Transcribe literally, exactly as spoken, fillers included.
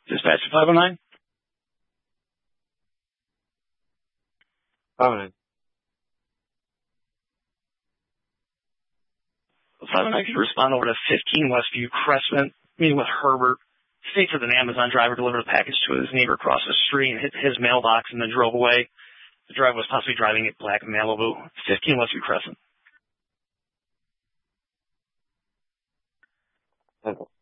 Dispatch five oh nine. five oh nine. five oh nine, could you respond over to fifteen Westview Crescent, meeting with Herbert. States that an Amazon driver delivered a package to his neighbor across the street and hit his mailbox and then drove away. The driver was possibly driving a black Malibu. fifteen Westview Crescent. Okay.